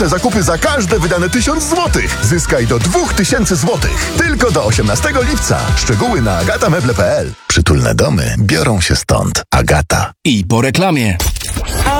zakupy za każde wydane 1000 zł. Zyskaj do 2000 zł. Tylko do 18 lipca. Szczegóły na agatameble.pl. Przytulne domy biorą się stąd. Agata. I po reklamie.